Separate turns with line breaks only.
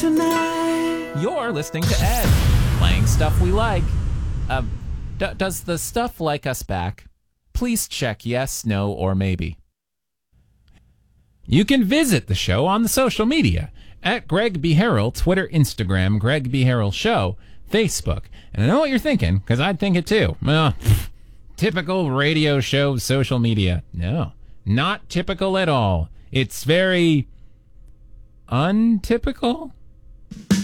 tonight.
You're listening to Ed, playing stuff we like. Does the stuff like us back? Please check yes, no, or maybe. You can visit the show on the social media at Greg B. Harrell, Twitter, Instagram, Greg B. Harrell Show, Facebook. And I know what you're thinking, because I'd think it too. Typical radio show social media. No, not typical at all. It's very untypical.